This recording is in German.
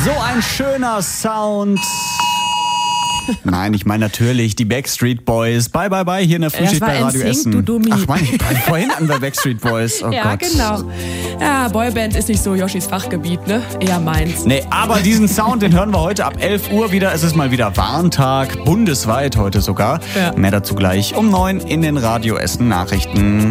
So ein schöner Sound. Nein, ich meine natürlich die Backstreet Boys. Bye, bye, bye, hier in der Frühschicht bei Radio Essen. Du Dummi. Ach man, vorhin hatten wir Backstreet Boys. Oh ja, Gott. Genau. Ja, Boyband ist nicht so Yoshis Fachgebiet, ne? Eher meins. Nee, aber diesen Sound, den hören wir heute ab 11 Uhr wieder. Es ist mal wieder Warntag, bundesweit heute sogar. Ja. Mehr dazu gleich um 9 in den Radio Essen Nachrichten.